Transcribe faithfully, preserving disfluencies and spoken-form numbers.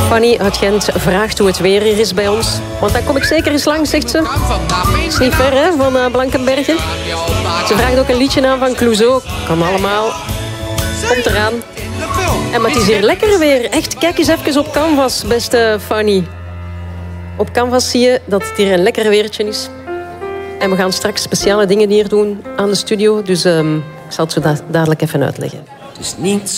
Fanny uit Gent vraagt hoe het weer hier is bij ons. Want dan kom ik zeker eens lang, zegt ze. Het is niet ver, hè, van uh, Blankenbergen. Ze vraagt ook een liedje aan van Clouseau. Kan allemaal. Komt eraan. En maar het is hier lekker weer. Echt, kijk eens even op Canvas, beste Fanny. Op Canvas zie je dat het hier een lekker weertje is. En we gaan straks speciale dingen hier doen aan de studio. Dus um, ik zal het zo da- dadelijk even uitleggen. Het is niet